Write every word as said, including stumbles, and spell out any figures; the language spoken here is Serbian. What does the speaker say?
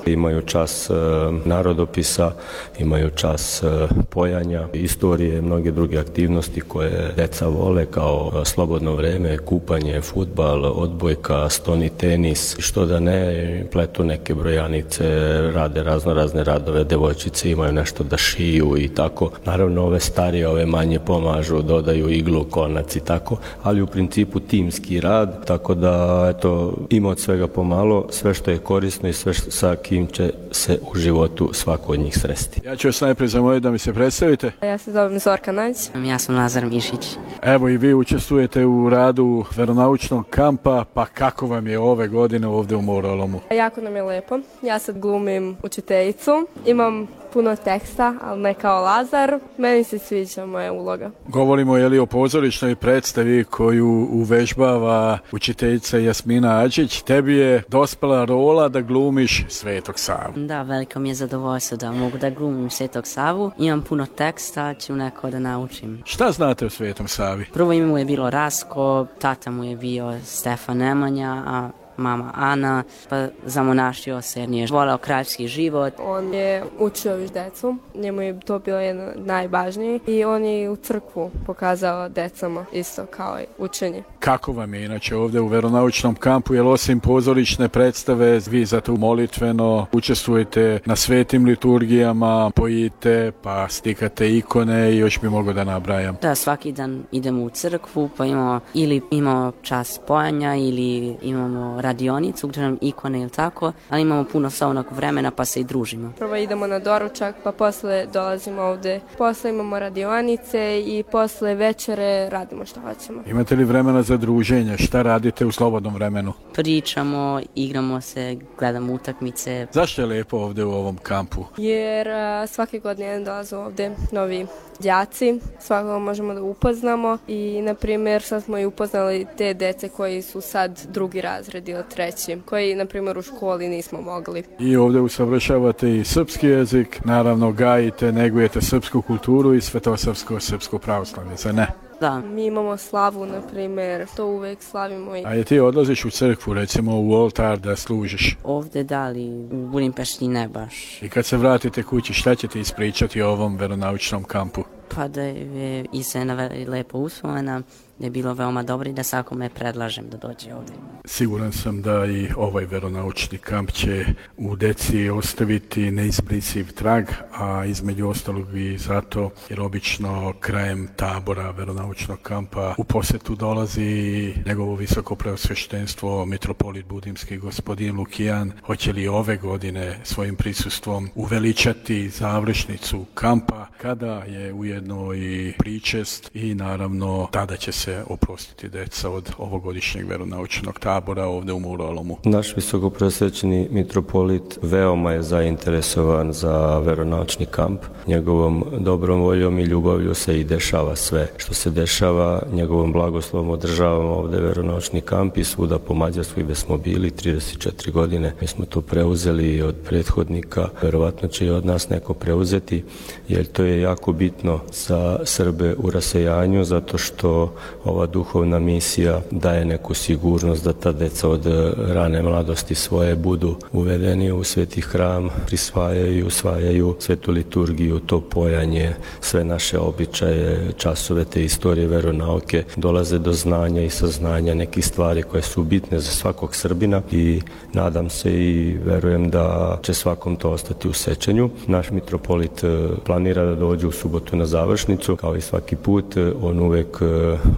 Imaju čas narodopisa, imaju čas pojanja, istorije, mnoge druge aktivnosti koje deca vole kao slobodno vreme, kupanje, fudbal, odbojka, stoni tenis, što da ne, pletu neke brojanice, rade razno razne radove, devojčice imaju nešto da šiju i tako. Naravno ove starije, ove manje pomažu, dodaju iglu, konac i tako, ali u principu timski rad, tako da eto, ima od svega pomalo, sve što je korisno i sve sa kim će se u životu svako od njih sresti. Ja ću vas najprije zamoliti da mi se predstavite. Ja se zovem Zorka Nađ. Ja sam Lazar Mišić. Evo i vi učestvujete u radu veronaučnog kampa, pa kako vam je ove godine ovdje u Morolomu? Jako nam je lepo. Ja sad glumim učiteljicu. Imam puno teksta, ali ne kao Lazar. Meni se sviđa moja uloga. Govorimo je li o pozorišnoj predstavi koju uvežbava učiteljica Jasmina Adžić. Tebi je dospela rola da glumiš Svetog Savu. Da, veliko mi je zadovoljstvo da mogu da glumim Svetog Savu. Imam puno teksta, ću neko da naučim. Šta znate o Svetom Savi? Prvo ime mu je bilo Rasko, tata mu je bio Stefan Nemanja, a mama Ana, pa zamonašio se jer nije voleo kraljevski život. On je učio još decu, njemu je to bilo jedno najvažnije i on je u crkvu pokazao decama isto kao i učenje. Kako vam je inače ovdje u veronaučnom kampu, jer osim pozorišne predstave vi zato molitveno učestvujete na svetim liturgijama, pojite, pa stikate ikone i još bi mogo da nabrajam. Da, svaki dan idemo u crkvu, pa imamo ili imamo čas pojanja ili imamo radionicu gdje nam ikone ili tako, ali imamo puno slobodnog vremena pa se i družimo. Prvo idemo na doručak, pa posle dolazimo ovdje. Posle imamo radionice i posle večere radimo što hoćemo. Imate li vremena za druženje? Šta radite u slobodnom vremenu? Pričamo, igramo se, gledamo utakmice. Zašto je lijepo ovdje u ovom kampu? Jer a, svake godine dolaze ovdje novi đaci, svakako možemo da upoznamo i na primjer sad smo i upoznali te dece koji su sad drugi razred ili treći, koji na primjer u školi nismo mogli. I ovdje usavršavate i srpski jezik, naravno gajite, negujete srpsku kulturu i svetosavsko srpsko pravoslavlje, zar ne? Da. Mi imamo slavu, na primjer, to uvek slavimo. I... A je ti odlaziš u crkvu, recimo u oltar da služiš? Ovdje da, li u Budimpešti ne baš. I kad se vratite kući, šta ćete ispričati o ovom veronaučnom kampu? Pa da je Isena lepo usvojena, da je bilo veoma dobro i da svakome predlažem da dođe ovdje. Siguran sam da i ovaj veronaučni kamp će u deci ostaviti neizbrisiv trag, a između ostalog i zato jer obično krajem tabora veronaučnog kampa u posjetu dolazi njegovo visoko preosveštenstvo mitropolit budimski gospodin Lukijan. Hoće li ove godine svojim prisustvom uveličati završnicu kampa kada je ujedno i pričest i naravno tada će se oprostiti deca od ovogodišnjeg veronaučnog tabora ovdje u Morolomu. Naš visokopreosvećeni mitropolit veoma je zainteresovan za veronaučni kamp. Njegovom dobrom voljom i ljubavlju se i dešava sve što se dešava. Njegovom blagoslovom održavamo ovdje veronaučni kamp i svuda po Mađarskoj gdje smo bili trideset četiri godine. Mi smo to preuzeli od prethodnika, verovatno će i od nas neko preuzeti, jer to je jako bitno za Srbe u rasejanju, zato što ova duhovna misija daje neku sigurnost da ta deca od rane mladosti svoje budu uvedeni u sveti hram, prisvajaju i usvajaju svetu liturgiju, to pojanje, sve naše običaje, časove te istorije veronauke, dolaze do znanja i saznanja nekih stvari koje su bitne za svakog Srbina i nadam se i verujem da će svakom to ostati u sećanju. Naš mitropolit planira da dođe u subotu na završnicu, kao i svaki put, on uvek